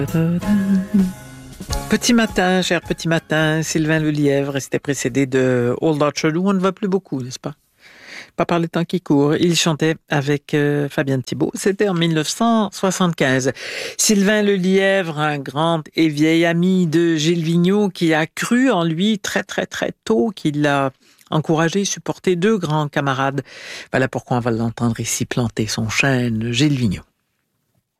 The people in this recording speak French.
Petit matin, cher petit matin, Sylvain Lelièvre, et c'était précédé de Old Orchard, où on ne va plus beaucoup, n'est-ce pas? Pas par le temps qui court. Il chantait avec Fabienne Thibault. C'était en 1975. Sylvain Lelièvre, un grand et vieil ami de Gilles Vigneault, qui a cru en lui très très très tôt, qui l'a encouragé, supporté, deux grands camarades. Voilà pourquoi on va l'entendre ici planter son chêne, Gilles Vigneault.